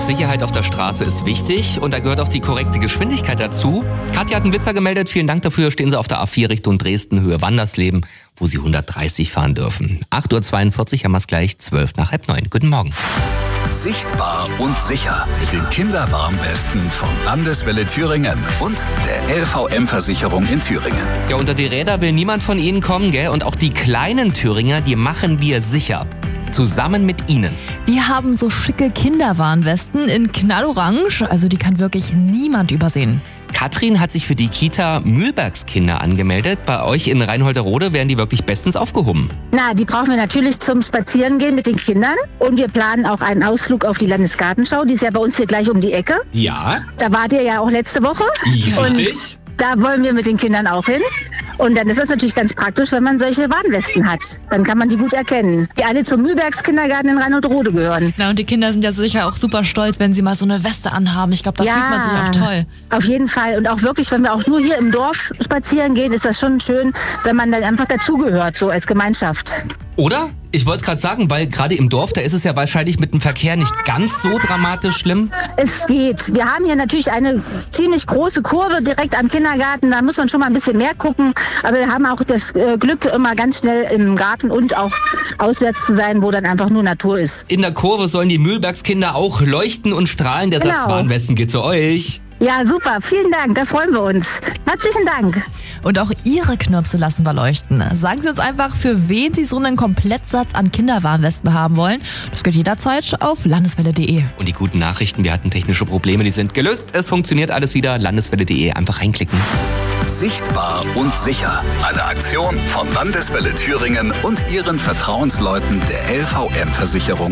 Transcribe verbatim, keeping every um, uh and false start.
Sicherheit auf der Straße ist wichtig und da gehört auch die korrekte Geschwindigkeit dazu. Katja hat einen Witzer gemeldet, vielen Dank dafür. Stehen Sie auf der A vier Richtung Dresden, Höhe Wandersleben, wo Sie hundertdreißig fahren dürfen. acht Uhr zweiundvierzig, haben wir es gleich, zwölf nach halb neun. Guten Morgen. Sichtbar und sicher mit den Kinderwarnwesten von Landeswelle Thüringen und der L V M-Versicherung in Thüringen. Ja, unter die Räder will niemand von Ihnen kommen, gell? Und auch die kleinen Thüringer, die machen wir sicher. Zusammen mit Ihnen. Wir haben so schicke Kinderwarnwesten in knallorange, also die kann wirklich niemand übersehen. Katrin hat sich für die Kita Mühlbergskinder angemeldet. Bei euch in Reinholderode werden die wirklich bestens aufgehoben. Na, die brauchen wir natürlich zum Spazierengehen mit den Kindern. Und wir planen auch einen Ausflug auf die Landesgartenschau. Die ist ja bei uns hier gleich um die Ecke. Ja. Da wart ihr ja auch letzte Woche. Ja, richtig. Und da wollen wir mit den Kindern auch hin. Und dann ist das natürlich ganz praktisch, wenn man solche Warnwesten hat. Dann kann man die gut erkennen. Die alle zum Mühlbergskindergarten in Reinholderode gehören. Na, und die Kinder sind ja sicher auch super stolz, wenn sie mal so eine Weste anhaben. Ich glaube, da Ja, fühlt man sich auch toll. Auf jeden Fall. Und auch wirklich, wenn wir auch nur hier im Dorf spazieren gehen, ist das schon schön, wenn man dann einfach dazugehört, so als Gemeinschaft. Oder? Ich wollte es gerade sagen, weil gerade im Dorf, da ist es ja wahrscheinlich mit dem Verkehr nicht ganz so dramatisch schlimm. Es geht. Wir haben hier natürlich eine ziemlich große Kurve direkt am Kindergarten. Da muss man schon mal ein bisschen mehr gucken. Aber wir haben auch das äh, Glück, immer ganz schnell im Garten und auch auswärts zu sein, wo dann einfach nur Natur ist. In der Kurve sollen die Mühlbergskinder auch leuchten und strahlen. Der Genau. Satz Warnwesten geht zu euch. Ja, super. Vielen Dank. Da freuen wir uns. Herzlichen Dank. Und auch Ihre Knirpse lassen wir leuchten. Sagen Sie uns einfach, für wen Sie so einen Komplettsatz an Kinderwarnwesten haben wollen. Das geht jederzeit auf landeswelle punkt de. Und die guten Nachrichten, wir hatten technische Probleme, die sind gelöst. Es funktioniert alles wieder. landeswelle punkt de, einfach reinklicken. Sichtbar und sicher. Eine Aktion von Landeswelle Thüringen und ihren Vertrauensleuten der L V M-Versicherung